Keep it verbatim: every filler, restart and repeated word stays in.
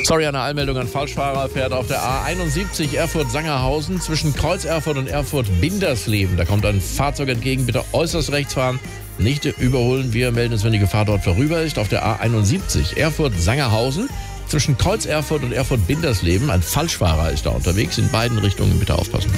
Sorry, eine Einmeldung an Falschfahrer, fährt auf der A einundsiebzig Erfurt-Sangerhausen zwischen Kreuz Erfurt und Erfurt-Bindersleben. Da kommt ein Fahrzeug entgegen, bitte äußerst rechts fahren, nicht überholen. Wir melden uns, wenn die Gefahr dort vorüber ist. Auf der A einundsiebzig Erfurt-Sangerhausen zwischen Kreuz Erfurt und Erfurt-Bindersleben. Ein Falschfahrer ist da unterwegs, in beiden Richtungen bitte aufpassen.